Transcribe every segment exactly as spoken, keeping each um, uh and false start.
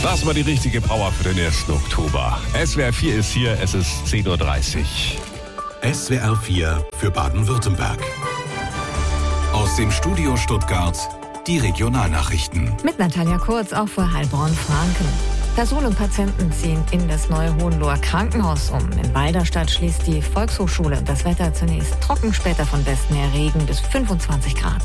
Das war die richtige Power für den ersten Oktober. S W R vier ist hier, es ist zehn Uhr dreißig. S W R vier für Baden-Württemberg. Aus dem Studio Stuttgart die Regionalnachrichten. Mit Natalia Kurz auch für Heilbronn-Franken. Personen und Patienten ziehen in das neue Hohenloher Krankenhaus um. In Walderstadt schließt die Volkshochschule. Das Wetter zunächst trocken, später von Westen her Regen bis fünfundzwanzig Grad.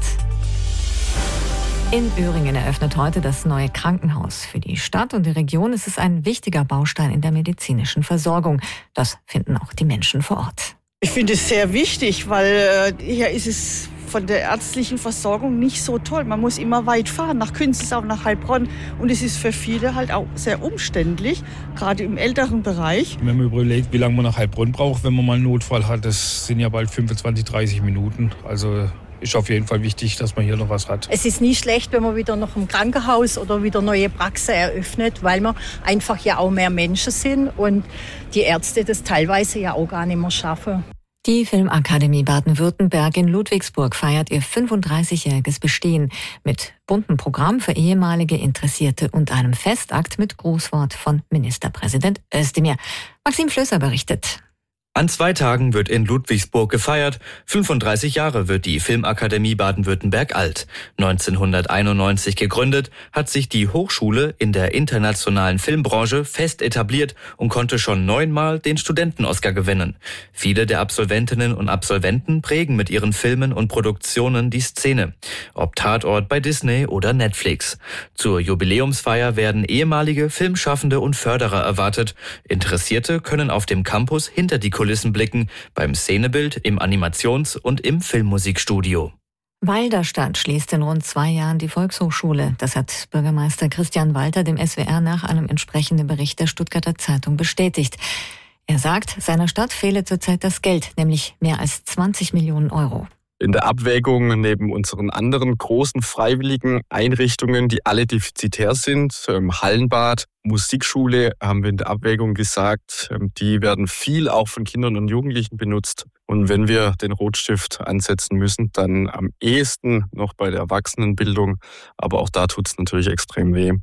In Öhringen eröffnet heute das neue Krankenhaus. Für die Stadt und die Region ist es ein wichtiger Baustein in der medizinischen Versorgung. Das finden auch die Menschen vor Ort. Ich finde es sehr wichtig, weil äh, hier ist es von der ärztlichen Versorgung nicht so toll. Man muss immer weit fahren, nach Künzelsau, nach Heilbronn. Und es ist für viele halt auch sehr umständlich, gerade im älteren Bereich. Wenn man überlegt, wie lange man nach Heilbronn braucht, wenn man mal einen Notfall hat, das sind ja bald fünfundzwanzig, dreißig Minuten. Also ist auf jeden Fall wichtig, dass man hier noch was hat. Es ist nie schlecht, wenn man wieder noch ein Krankenhaus oder wieder neue Praxen eröffnet, weil wir einfach ja auch mehr Menschen sind und die Ärzte das teilweise ja auch gar nicht mehr schaffen. Die Filmakademie Baden-Württemberg in Ludwigsburg feiert ihr fünfunddreißigjähriges Bestehen mit buntem Programm für ehemalige Interessierte und einem Festakt mit Grußwort von Ministerpräsident Özdemir. Maxim Flößer berichtet. An zwei Tagen wird in Ludwigsburg gefeiert. fünfunddreißig Jahre wird die Filmakademie Baden-Württemberg alt. neunzehnhunderteinundneunzig gegründet, hat sich die Hochschule in der internationalen Filmbranche fest etabliert und konnte schon neunmal den Studenten-Oscar gewinnen. Viele der Absolventinnen und Absolventen prägen mit ihren Filmen und Produktionen die Szene. Ob Tatort bei Disney oder Netflix. Zur Jubiläumsfeier werden ehemalige Filmschaffende und Förderer erwartet. Interessierte können auf dem Campus hinter die Kulissen blicken, beim Szenebild, im Animations- und im Filmmusikstudio. Walderstadt schließt in rund zwei Jahren die Volkshochschule. Das hat Bürgermeister Christian Walter dem S W R nach einem entsprechenden Bericht der Stuttgarter Zeitung bestätigt. Er sagt, seiner Stadt fehle zurzeit das Geld, nämlich mehr als zwanzig Millionen Euro. In der Abwägung neben unseren anderen großen freiwilligen Einrichtungen, die alle defizitär sind, Hallenbad, Musikschule, haben wir in der Abwägung gesagt, die werden viel auch von Kindern und Jugendlichen benutzt. Und wenn wir den Rotstift ansetzen müssen, dann am ehesten noch bei der Erwachsenenbildung. Aber auch da tut es natürlich extrem weh.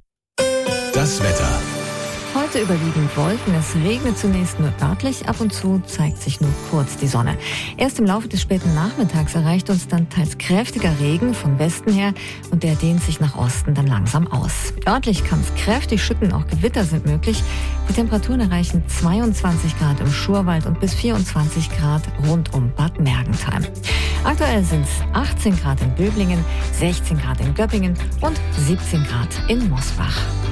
Das Wetter. Heute überwiegend Wolken, es regnet zunächst nur örtlich, ab und zu zeigt sich nur kurz die Sonne. Erst im Laufe des späten Nachmittags erreicht uns dann teils kräftiger Regen vom Westen her und der dehnt sich nach Osten dann langsam aus. Örtlich kann es kräftig schütten, auch Gewitter sind möglich. Die Temperaturen erreichen zweiundzwanzig Grad im Schurwald und bis vierundzwanzig Grad rund um Bad Mergentheim. Aktuell sind es achtzehn Grad in Böblingen, sechzehn Grad in Göppingen und siebzehn Grad in Mosbach.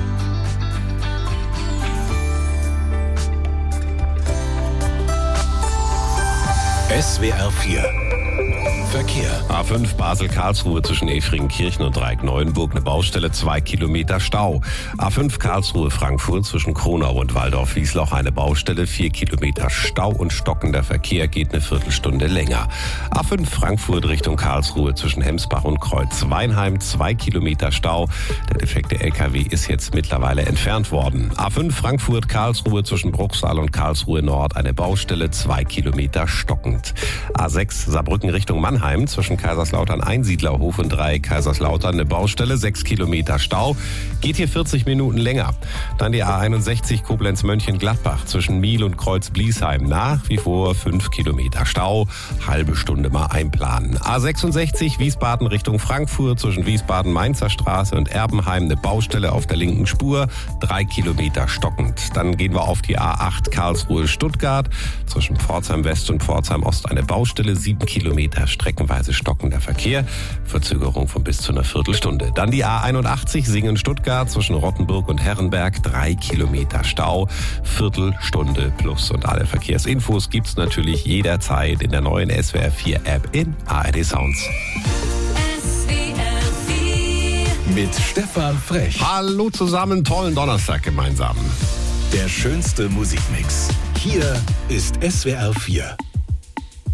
S W R vier Verkehr. A fünf Basel-Karlsruhe zwischen Efringen-Kirchen und Dreieck-Neuenburg eine Baustelle, zwei Kilometer Stau. A fünf Karlsruhe-Frankfurt zwischen Kronau und Waldorf-Wiesloch eine Baustelle, vier Kilometer Stau und stockender Verkehr geht eine Viertelstunde länger. A fünf Frankfurt Richtung Karlsruhe zwischen Hemsbach und Kreuz-Weinheim, zwei Kilometer Stau. Der defekte L K W ist jetzt mittlerweile entfernt worden. A fünf Frankfurt-Karlsruhe zwischen Bruchsal und Karlsruhe Nord eine Baustelle, zwei Kilometer stockend. A sechs Saarbrücken Richtung Mannheim zwischen Kaiserslautern Einsiedlerhof und Dreieck Kaiserslautern eine Baustelle, sechs Kilometer Stau, geht hier vierzig Minuten länger. Dann die A einundsechzig Koblenz-Mönchengladbach zwischen Miel und Kreuz-Bliesheim, nach wie vor fünf Kilometer Stau, halbe Stunde mal einplanen. A sechsundsechzig Wiesbaden Richtung Frankfurt zwischen Wiesbaden-Mainzer Straße und Erbenheim eine Baustelle auf der linken Spur, drei Kilometer stockend. Dann gehen wir auf die A acht Karlsruhe-Stuttgart zwischen Pforzheim West und Pforzheim Ost eine Baustelle, sieben Kilometer streckenweise stockender Verkehr, Verzögerung von bis zu einer Viertelstunde. Dann die A einundachtzig Singen-Stuttgart zwischen Rottenburg und Herrenberg, drei Kilometer Stau, Viertelstunde plus. Und alle Verkehrsinfos gibt's natürlich jederzeit in der neuen S W R vier App in A R D Sounds. S W R vier mit Stefan Frech. Hallo zusammen, tollen Donnerstag gemeinsam. Der schönste Musikmix. Hier ist S W R vier.